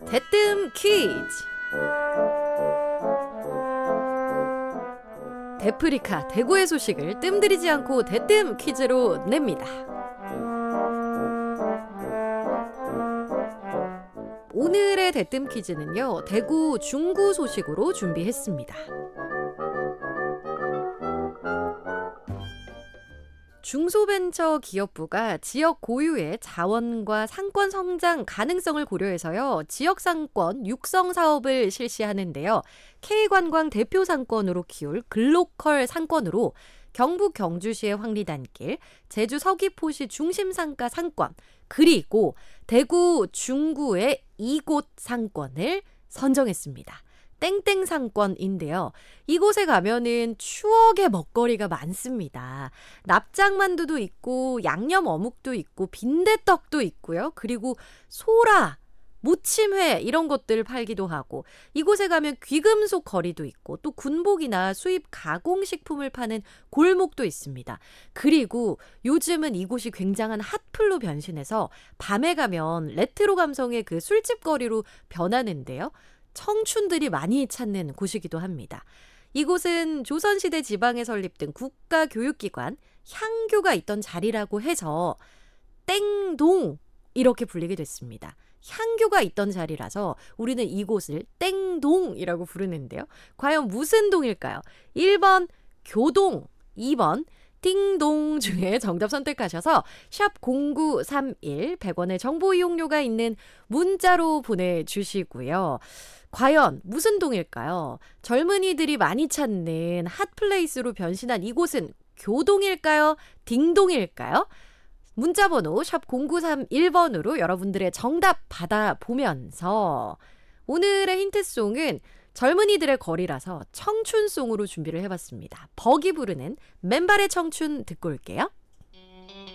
대뜸 퀴즈. 데프리카 대구의 소식을 뜸들이지 않고 대뜸 퀴즈로 냅니다. 오늘의 대뜸 퀴즈는요, 대구 중구 소식으로 준비했습니다. 중소벤처기업부가 지역 고유의 자원과 상권 성장 가능성을 고려해서요, 지역상권 육성 사업을 실시하는데요. K관광 대표 상권으로 키울 글로컬 상권으로 경북 경주시의 황리단길, 제주 서귀포시 중심상가 상권, 그리고 대구 중구의 이곳 상권을 선정했습니다. 땡땡 상권인데요. 이곳에 가면은 추억의 먹거리가 많습니다. 납작만두도 있고 양념 어묵도 있고 빈대떡도 있고요. 그리고 소라, 무침회 이런 것들 팔기도 하고, 이곳에 가면 귀금속 거리도 있고 또 군복이나 수입 가공식품을 파는 골목도 있습니다. 그리고 요즘은 이곳이 굉장한 핫플로 변신해서 밤에 가면 레트로 감성의 그 술집 거리로 변하는데요. 청춘들이 많이 찾는 곳이기도 합니다. 이곳은 조선시대 지방에 설립된 국가교육기관 향교가 있던 자리라고 해서 땡동 이렇게 불리게 됐습니다. 향교가 있던 자리라서 우리는 이곳을 땡동이라고 부르는데요. 과연 무슨 동일까요? 1번 교동, 2번 띵동 중에 정답 선택하셔서 샵 0931 100원의 정보 이용료가 있는 문자로 보내주시고요. 과연 무슨 동일까요? 젊은이들이 많이 찾는 핫플레이스로 변신한 이곳은 교동일까요? 딩동일까요? 문자번호 샵 0931번으로 여러분들의 정답 받아보면서 오늘의 힌트송은 젊은이들의 거리라서 청춘송으로 준비를 해봤습니다. 버기 부르는 맨발의 청춘 듣고 올게요.